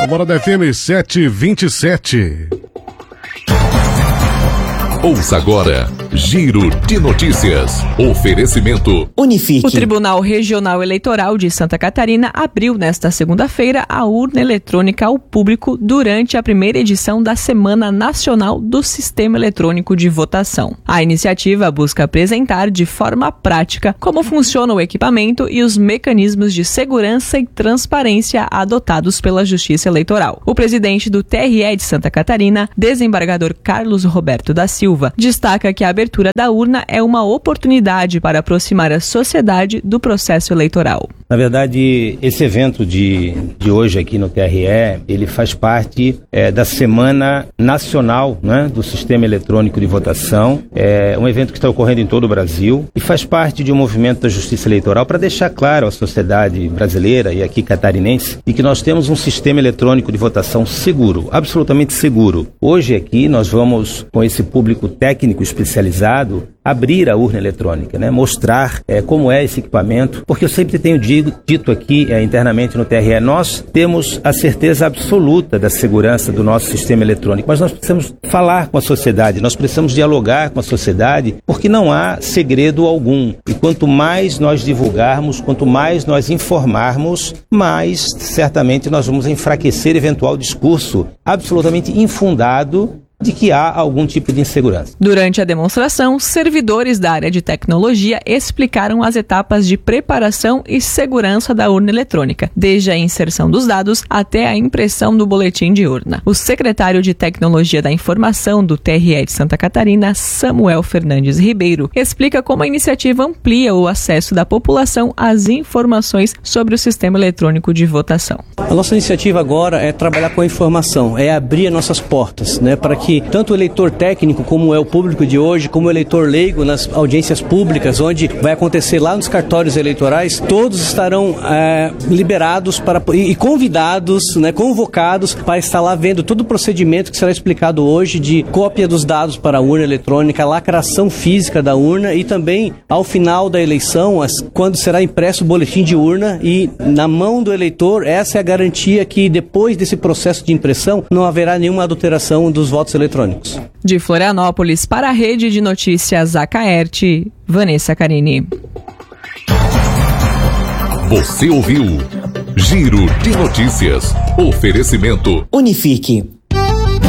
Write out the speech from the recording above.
Morada FM 727. Ouça agora, Giro de Notícias. Oferecimento Unifique. O Tribunal Regional Eleitoral de Santa Catarina abriu nesta segunda-feira a urna eletrônica ao público durante a primeira edição da Semana Nacional do Sistema Eletrônico de Votação. A iniciativa busca apresentar de forma prática como funciona o equipamento e os mecanismos de segurança e transparência adotados pela Justiça Eleitoral. O presidente do TRE de Santa Catarina, desembargador Carlos Roberto da Silva, destaca que a abertura da urna é uma oportunidade para aproximar a sociedade do processo eleitoral. Na verdade, esse evento de hoje aqui no TRE, ele faz parte da Semana Nacional, né, do Sistema Eletrônico de Votação. É um evento que está ocorrendo em todo o Brasil e faz parte de um movimento da Justiça Eleitoral para deixar claro à sociedade brasileira e aqui catarinense de que nós temos um sistema eletrônico de votação seguro, absolutamente seguro. Hoje aqui nós vamos, com esse público técnico especializado, abrir a urna eletrônica, né? Mostrar como é esse equipamento, porque eu sempre tenho dito aqui internamente no TRE, nós temos a certeza absoluta da segurança do nosso sistema eletrônico, mas nós precisamos falar com a sociedade, nós precisamos dialogar com a sociedade, porque não há segredo algum. E quanto mais nós divulgarmos, quanto mais nós informarmos, mais certamente nós vamos enfraquecer eventual discurso absolutamente infundado de que há algum tipo de insegurança. Durante a demonstração, servidores da área de tecnologia explicaram as etapas de preparação e segurança da urna eletrônica, desde a inserção dos dados até a impressão do boletim de urna. O secretário de Tecnologia da Informação do TRE de Santa Catarina, Samuel Fernandes Ribeiro, explica como a iniciativa amplia o acesso da população às informações sobre o sistema eletrônico de votação. A nossa iniciativa agora é trabalhar com a informação, é abrir as nossas portas, né, para que tanto o eleitor técnico, como é o público de hoje, como o eleitor leigo nas audiências públicas, onde vai acontecer lá nos cartórios eleitorais, todos estarão liberados e convidados, né, convocados para estar lá vendo todo o procedimento que será explicado hoje de cópia dos dados para a urna eletrônica, lacração física da urna e também ao final da eleição, quando será impresso o boletim de urna e na mão do eleitor, essa é a garantia que depois desse processo de impressão não haverá nenhuma adulteração dos votos eletrônicos. De Florianópolis para a Rede de Notícias Acaerte, Vanessa Carini. Você ouviu Giro de Notícias. Oferecimento Unifique.